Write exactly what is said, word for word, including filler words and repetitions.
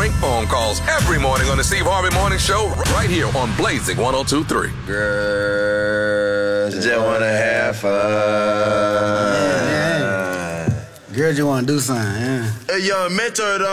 prank phone calls every morning on the Steve Harvey Morning Show, right here on Blazing one oh two point three. Girls just wanna have fun. Yeah, yeah. Girls just wanna do something, yeah. Hey, young mentor, though.